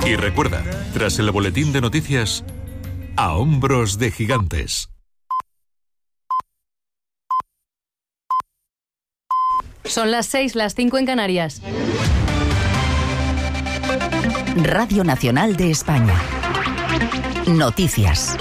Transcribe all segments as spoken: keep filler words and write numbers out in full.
Y recuerda, tras el boletín de noticias, A Hombros de Gigantes. Son las seis, las cinco en Canarias. Radio Nacional de España. Noticias.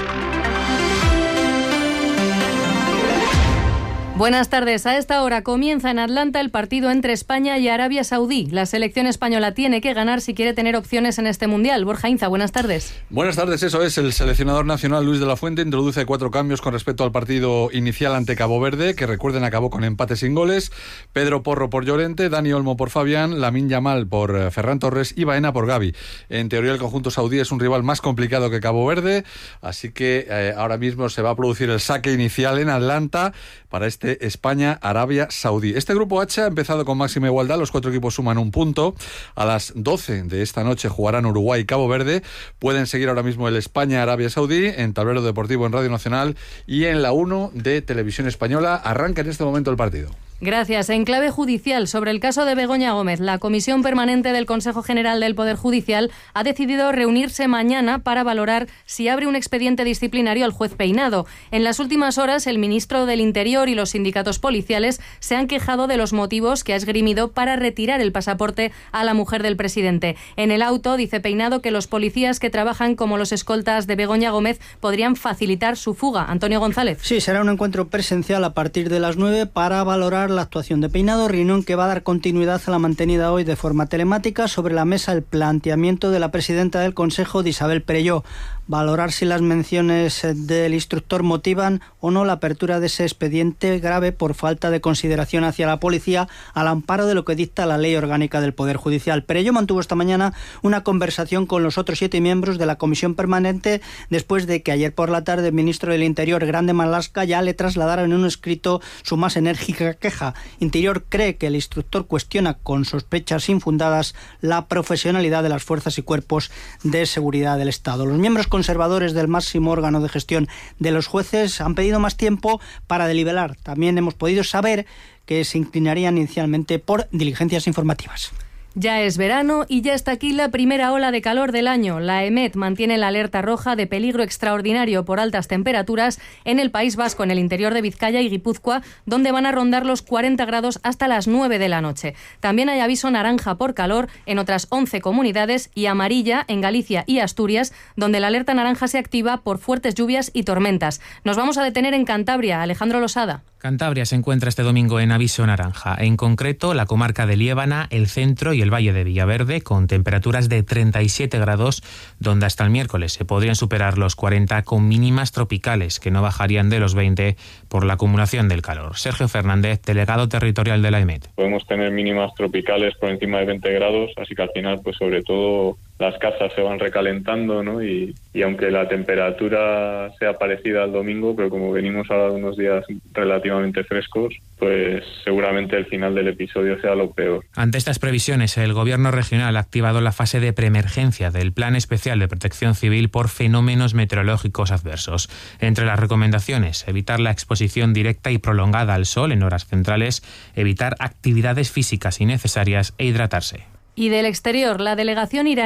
Buenas tardes. A esta hora comienza en Atlanta el partido entre España y Arabia Saudí. La selección española tiene que ganar si quiere tener opciones en este Mundial. Borja Inza, buenas tardes. Buenas tardes, eso es. El seleccionador nacional Luis de la Fuente introduce cuatro cambios con respecto al partido inicial ante Cabo Verde, que recuerden acabó con empate sin goles. Pedro Porro por Llorente, Dani Olmo por Fabián, Lamine Yamal por Ferran Torres y Baena por Gavi. En teoría el conjunto saudí es un rival más complicado que Cabo Verde, así que eh, ahora mismo se va a producir el saque inicial en Atlanta para este España-Arabia Saudí. Este grupo H ha empezado con máxima igualdad, los cuatro equipos suman un punto. A las doce de esta noche jugarán Uruguay y Cabo Verde. Pueden seguir ahora mismo el España-Arabia Saudí en Tablero Deportivo en Radio Nacional y en la uno de Televisión Española. Arranca en este momento el partido. Gracias. En clave judicial, sobre el caso de Begoña Gómez, la Comisión Permanente del Consejo General del Poder Judicial ha decidido reunirse mañana para valorar si abre un expediente disciplinario al juez Peinado. En las últimas horas, el ministro del Interior y los sindicatos policiales se han quejado de los motivos que ha esgrimido para retirar el pasaporte a la mujer del presidente. En el auto dice Peinado que los policías que trabajan como los escoltas de Begoña Gómez podrían facilitar su fuga. Antonio González. Sí, será un encuentro presencial a partir de las nueve para valorar la actuación de Peinado, reunión que va a dar continuidad a la mantenida hoy de forma telemática. Sobre la mesa el planteamiento de la presidenta del Consejo, de Isabel Perelló, valorar si las menciones del instructor motivan o no la apertura de ese expediente grave por falta de consideración hacia la policía al amparo de lo que dicta la Ley Orgánica del Poder Judicial. Perelló mantuvo esta mañana una conversación con los otros siete miembros de la Comisión Permanente después de que ayer por la tarde el ministro del Interior, Grande Marlaska, ya le trasladara en un escrito su más enérgica queja. Interior cree que el instructor cuestiona con sospechas infundadas la profesionalidad de las fuerzas y cuerpos de seguridad del Estado. Los miembros conservadores del máximo órgano de gestión de los jueces han pedido más tiempo para deliberar. También hemos podido saber que se inclinarían inicialmente por diligencias informativas. Ya es verano y ya está aquí la primera ola de calor del año. La EMET mantiene la alerta roja de peligro extraordinario por altas temperaturas en el País Vasco, en el interior de Vizcaya y Guipúzcoa, donde van a rondar los cuarenta grados hasta las nueve de la noche. También hay aviso naranja por calor en otras once comunidades y amarilla en Galicia y Asturias, donde la alerta naranja se activa por fuertes lluvias y tormentas. Nos vamos a detener en Cantabria. Alejandro Losada. Cantabria se encuentra este domingo en aviso naranja, en concreto la comarca de Liébana, el centro y el valle de Villaverde, con temperaturas de treinta y siete grados, donde hasta el miércoles se podrían superar los cuarenta con mínimas tropicales que no bajarían de los veinte por la acumulación del calor. Sergio Fernández, delegado territorial de la EMET. Podemos tener mínimas tropicales por encima de veinte grados, así que al final, pues sobre todo las casas se van recalentando, ¿no? Y, y aunque la temperatura sea parecida al domingo, pero como venimos ahora de unos días relativamente frescos, pues seguramente el final del episodio sea lo peor. Ante estas previsiones, el Gobierno regional ha activado la fase de preemergencia del Plan Especial de Protección Civil por fenómenos meteorológicos adversos. Entre las recomendaciones, evitar la exposición directa y prolongada al sol en horas centrales, evitar actividades físicas innecesarias e hidratarse. Y del exterior, la delegación iraní